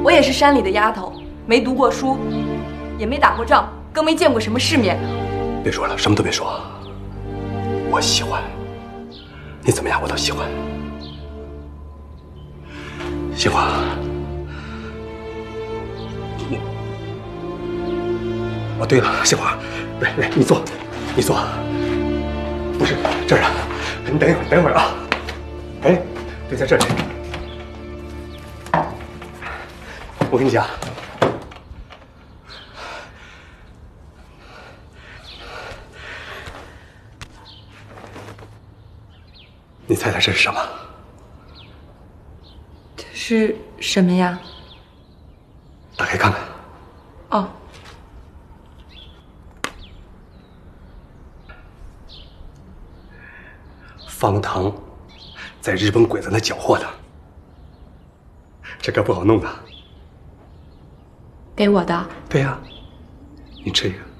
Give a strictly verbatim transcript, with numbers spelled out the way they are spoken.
我也是山里的丫头，没读过书，也没打过仗，更没见过什么世面。 别说了，什么都别说。我喜欢你，怎么样我都喜欢。喜欢。你……哦，对了，喜欢，来来，你坐，你坐。不是这儿啊，你等一会儿，等一会儿啊。哎，对，在这里。我跟你讲。 你猜猜这是什么？ 这是什么呀？ 打开看看。 哦， 方糖，在日本鬼子那缴获的，这可不好弄的。 给我的。 对呀、啊，你吃一个。